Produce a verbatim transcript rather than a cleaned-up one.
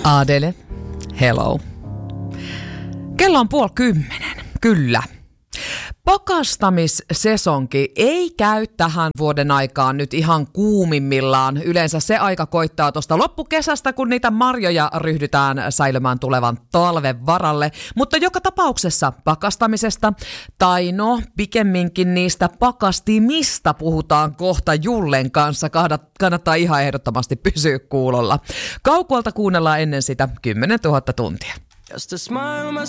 Adele, hello. Kello on puoli kymmenen, kyllä. Pakastamissesonki ei käy tähän vuoden aikaan nyt ihan kuumimmillaan. Yleensä se aika koittaa tuosta loppukesästä, kun niitä marjoja ryhdytään säilymään tulevan talven varalle. Mutta joka tapauksessa pakastamisesta, tai no pikemminkin niistä pakastimista puhutaan kohta Jullen kanssa. Kannattaa ihan ehdottomasti pysyä kuulolla. Kaukolta kuunnellaan ennen sitä kymmenen tuhatta tuntia.